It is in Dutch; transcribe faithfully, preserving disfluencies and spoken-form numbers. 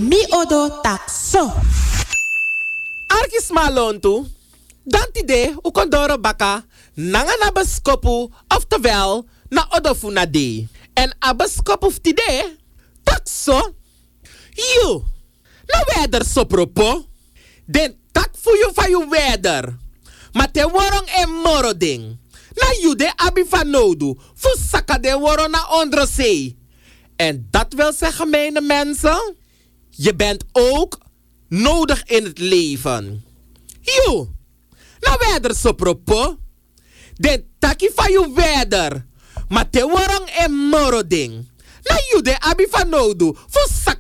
mi odo tak so. Arkis malontu. Dantide ukondoro baka nanga na baskopu oftewel na odofuna de. En abaskopu ftide takso. You. Na weather sopropo. Den tak fu you fa you weather. Ma te worong e moro ding. Na you de abi van nodu. Fu saka de worong na onderzee. En dat wil zeggen, mijn mensen. Je bent ook nodig in het leven. You. Na weather sopropo. Den taki fa you weather. Ma te worong e moro ding. Na you de abi van nodu. Fu saka